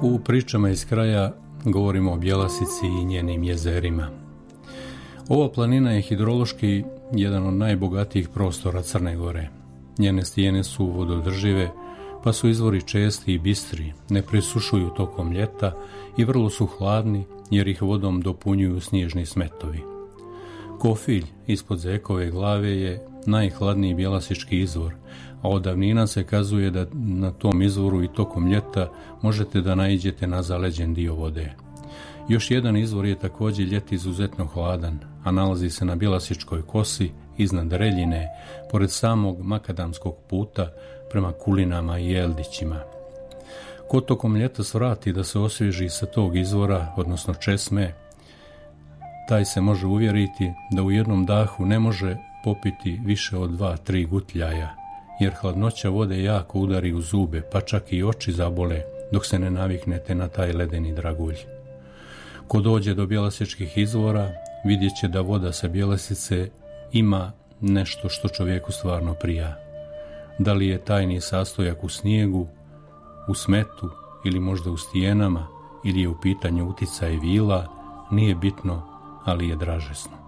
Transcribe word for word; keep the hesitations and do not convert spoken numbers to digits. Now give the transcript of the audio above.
U pričama iz kraja govorimo o Bjelasici i njenim jezerima. Ova planina je hidrološki jedan od najbogatijih prostora Crne Gore. Njene stijene su vododržive, pa su izvori česti i bistri, ne presušuju tokom ljeta i vrlo su hladni jer ih vodom dopunjuju snježni smetovi. Kofilj ispod Zekove glave je najhladniji bjelasički izvor, a od davnina se kazuje da na tom izvoru i tokom ljeta možete da naiđete na zaleđen dio vode. Još jedan izvor je također ljeti izuzetno hladan, a nalazi se na Bjelasičkoj kosi, iznad Reljine, pored samog makadamskog puta prema Kulinama i Eldićima. Ko tokom ljeta svrati da se osvježi sa tog izvora, odnosno česme, taj se može uvjeriti da u jednom dahu ne može popiti više od dva, tri gutljaja, jer hladnoća vode jako udari u zube, pa čak i oči zabole dok se ne naviknete na taj ledeni dragulj. Ko dođe do bjelasičkih izvora, vidjet će da voda sa Bjelasice ima nešto što čovjeku stvarno prija. Da li je tajni sastojak u snijegu, u smetu ili možda u stijenama, ili je u pitanju uticaj vila, nije bitno, ali je dražesno.